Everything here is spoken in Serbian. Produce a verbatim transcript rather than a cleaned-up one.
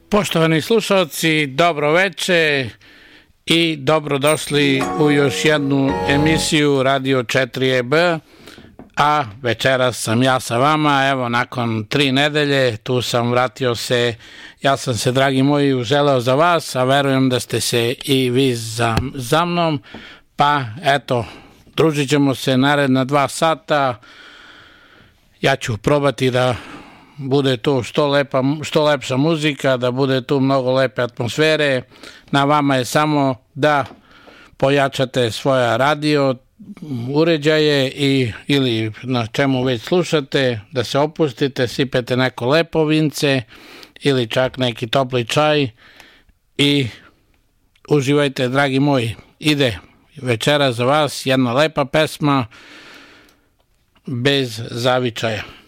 Poštovani slušalci, dobro veče i dobrodošli u još jednu emisiju Radio četiri E B, a večeras sam ja sa vama, evo nakon tri nedelje, tu sam vratio se, ja sam se dragi moji uželeo za vas, a verujem da ste se i vi za, za mnom, pa eto, družit ćemo se naredna dva sata, ja ću probati da bude tu što, lepa, što lepša muzika, da bude tu mnogo lepe atmosfere. Na vama je samo da pojačate svoja radio uređaje i, ili na čemu već slušate, da se opustite, sipete neko lepo vince ili čak neki topli čaj i uživajte, dragi moji. Ide večera za vas jedna lepa pesma bez zavičaja.